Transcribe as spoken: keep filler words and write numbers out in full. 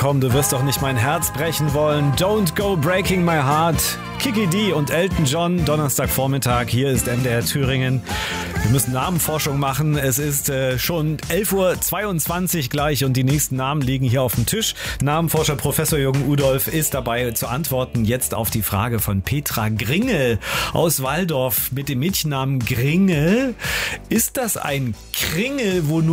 komm, du wirst doch nicht mein Herz brechen wollen. Don't go breaking my heart. Kiki D und Elton John, Donnerstagvormittag, hier ist M D R Thüringen. Wir müssen Namenforschung machen. Es ist äh, schon elf Uhr zweiundzwanzig gleich und die nächsten Namen liegen hier auf dem Tisch. Namenforscher Professor Jürgen Udolph ist dabei zu antworten jetzt auf die Frage von Petra Gringel aus Walldorf mit dem Mädchennamen Gringel. Ist das ein Kringel, wo nur